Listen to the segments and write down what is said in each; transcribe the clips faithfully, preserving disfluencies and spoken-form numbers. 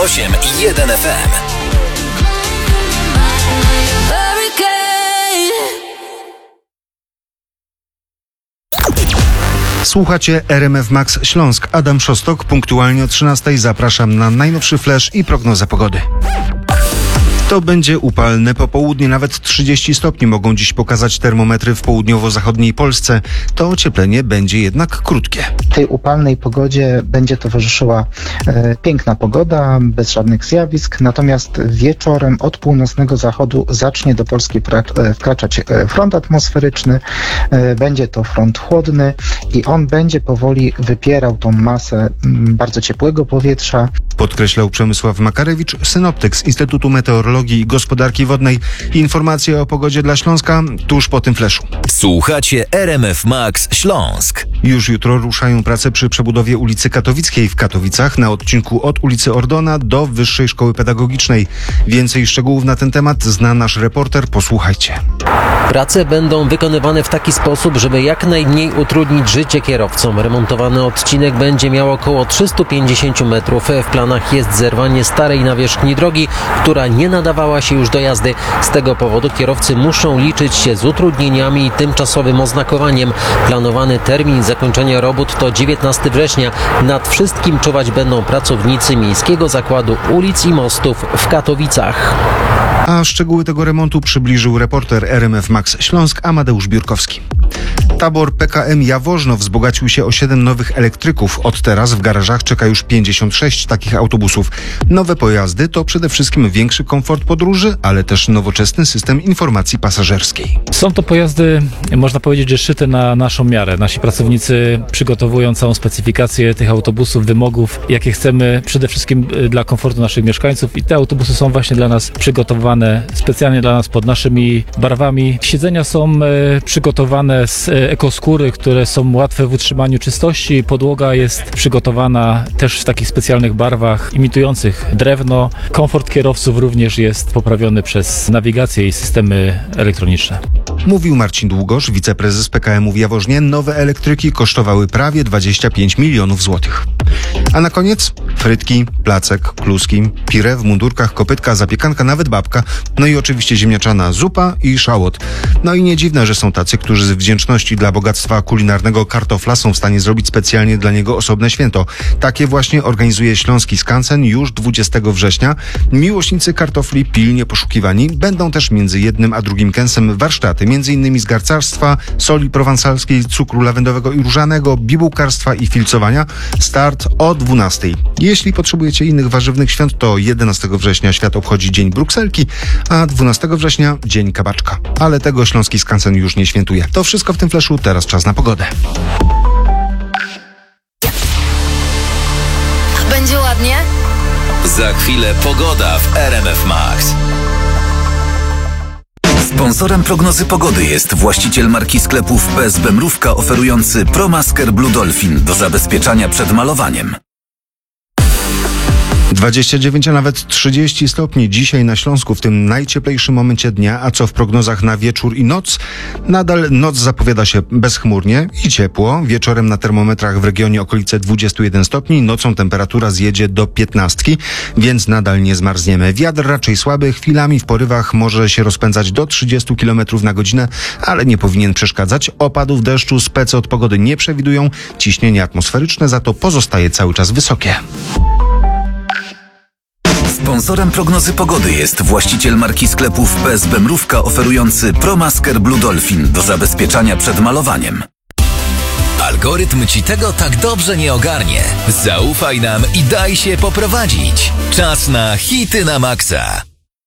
osiem i jeden F M. Słuchacie R M F Max Śląsk. Adam Szostok, punktualnie o trzynastej. Zapraszam na najnowszy flash i prognozę pogody. To będzie upalne popołudnie, nawet trzydzieści stopni mogą dziś pokazać termometry w południowo-zachodniej Polsce. To ocieplenie będzie jednak krótkie. Tej upalnej pogodzie będzie towarzyszyła e, piękna pogoda, bez żadnych zjawisk, natomiast wieczorem od północnego zachodu zacznie do Polski pra- e, wkraczać e, front atmosferyczny. E, będzie to front chłodny i on będzie powoli wypierał tą masę m, bardzo ciepłego powietrza. Podkreślał Przemysław Makarewicz, synoptyk z Instytutu Meteorologii i Gospodarki Wodnej. Informacje o pogodzie dla Śląska tuż po tym fleszu. Słuchacie R M F Max Śląsk. Już jutro ruszają prace przy przebudowie ulicy Katowickiej w Katowicach na odcinku od ulicy Ordona do Wyższej Szkoły Pedagogicznej. Więcej szczegółów na ten temat zna nasz reporter. Posłuchajcie. Prace będą wykonywane w taki sposób, żeby jak najmniej utrudnić życie kierowcom. Remontowany odcinek będzie miał około trzysta pięćdziesiąt metrów. W planach jest zerwanie starej nawierzchni drogi, która nie nadawała się już do jazdy. Z tego powodu kierowcy muszą liczyć się z utrudnieniami i tymczasowym oznakowaniem. Planowany termin zakończenia robót to dziewiętnastego września. Nad wszystkim czuwać będą pracownicy Miejskiego Zakładu Ulic i Mostów w Katowicach. A szczegóły tego remontu przybliżył reporter R M F Max Śląsk Amadeusz Biurkowski. Tabor P K M Jaworzno wzbogacił się o siedem nowych elektryków. Od teraz w garażach czeka już pięćdziesiąt sześć takich autobusów. Nowe pojazdy to przede wszystkim większy komfort podróży, ale też nowoczesny system informacji pasażerskiej. Są to pojazdy, można powiedzieć, że szyte na naszą miarę. Nasi pracownicy przygotowują całą specyfikację tych autobusów, wymogów, jakie chcemy przede wszystkim dla komfortu naszych mieszkańców i te autobusy są właśnie dla nas przygotowane specjalnie dla nas pod naszymi barwami. Siedzenia są e, przygotowane z e, ekoskóry, które są łatwe w utrzymaniu czystości. Podłoga jest przygotowana też w takich specjalnych barwach imitujących drewno. Komfort kierowców również jest poprawiony przez nawigację i systemy elektroniczne. Mówił Marcin Długosz, wiceprezes P K M-u w Jaworznie. Nowe elektryki kosztowały prawie dwadzieścia pięć milionów złotych. A na koniec frytki, placek, kluski, pire w mundurkach, kopytka, zapiekanka, nawet babka, no i oczywiście ziemniaczana zupa i szałot. No i nie dziwne, że są tacy, którzy z wdzięczności dla bogactwa kulinarnego kartofla są w stanie zrobić specjalnie dla niego osobne święto. Takie właśnie organizuje Śląski Skansen już dwudziestego września. Miłośnicy kartofli pilnie poszukiwani. Będą też między jednym a drugim kęsem warsztaty, między innymi z garcarstwa, soli prowansalskiej, cukru lawendowego i różanego, bibułkarstwa i filcowania. Start o dwunastej. Jeśli potrzebujecie innych warzywnych świąt, to jedenastego września świat obchodzi Dzień Brukselki, a dwunastego września Dzień Kabaczka. Ale tego Śląski Skansen już nie świętuje. To wszystko w tym fleszu, teraz czas na pogodę. Będzie ładnie? Za chwilę pogoda w R M F Max. Sponsorem prognozy pogody jest właściciel marki sklepów P S B Mrówka oferujący ProMasker Blue Dolphin do zabezpieczania przed malowaniem. dwadzieścia dziewięć, a nawet trzydzieści stopni dzisiaj na Śląsku w tym najcieplejszym momencie dnia, a co w prognozach na wieczór i noc? Nadal noc zapowiada się bezchmurnie i ciepło. Wieczorem na termometrach w regionie okolice dwadzieścia jeden stopni, nocą temperatura zjedzie do piętnastki, więc nadal nie zmarzniemy. Wiatr raczej słaby, chwilami w porywach może się rozpędzać do trzydziestu kilometrów na godzinę, ale nie powinien przeszkadzać. Opadów deszczu spece od pogody nie przewidują, ciśnienie atmosferyczne za to pozostaje cały czas wysokie. Sponsorem prognozy pogody jest właściciel marki sklepów P S B Mrówka oferujący ProMasker Blue Dolphin do zabezpieczania przed malowaniem. Algorytm ci tego tak dobrze nie ogarnie. Zaufaj nam i daj się poprowadzić. Czas na hity na maksa.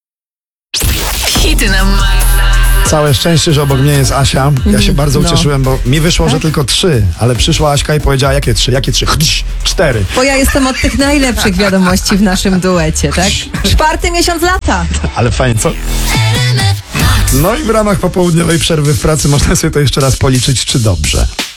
Hity na maksa. Całe szczęście, że obok mnie jest Asia. Ja się bardzo No. ucieszyłem, bo mi wyszło, że tylko trzy, ale przyszła Aśka i powiedziała, jakie trzy, jakie trzy? Chdź, cztery. Bo ja jestem od tych najlepszych wiadomości w naszym duecie, tak? Czwarty miesiąc lata. Ale fajnie, co? No i w ramach popołudniowej przerwy w pracy można sobie to jeszcze raz policzyć, czy dobrze.